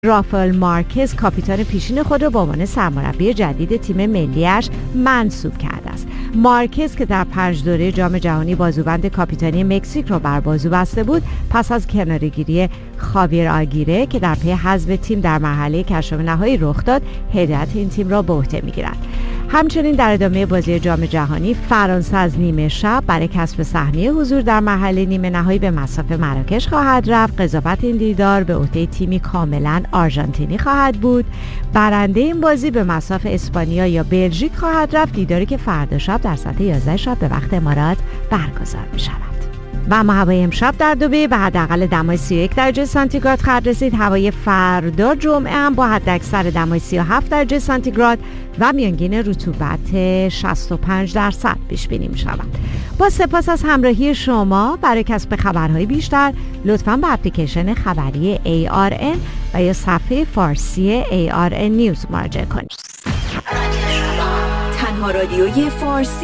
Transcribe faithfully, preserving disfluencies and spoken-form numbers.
رافائل مارکز کاپیتان پیشین خود را به عنوان سرمربی جدید تیم ملیش منصوب کرده است. مارکز که در پنج دوره جام جهانی بازوبند کاپیتانی مکزیک را بر بازو بسته بود، پس از کناره‌گیری خاویر آگیره که در پی حذف تیم در مرحله کشف نهایی رخ داد، هدایت این تیم را به عهده می‌گیرد. همچنین در ادامه بازی جام جهانی فرانسه از نیمه شب برای کسب سهمیه حضور در مرحله نیمه نهایی به مصاف مراکش خواهد رفت. قضاوت این دیدار به عهده تیمی کاملا آرژانتینی خواهد بود. برنده این بازی به مصاف اسپانیا یا بلژیک خواهد رفت، دیداری که فردا شب در ساعت یازده شب به وقت امارات برگزار می شود. و اما هوای امشب در دبی به حداقل دمای سی و یک درجه سانتیگراد خواهد رسید. هوای فردا جمعه هم با حداکثر دمای سی و هفت درجه سانتیگراد و میانگین رطوبت شصت و پنج درصد پیش بینی می شود. با سپاس از همراهی شما. برای کسب خبرهای بیشتر لطفاً به اپلیکیشن خبری ای آر ان و یا صفحه فارسی ای آر ان نیوز مراجعه کنید. تنها رادیوی فارسی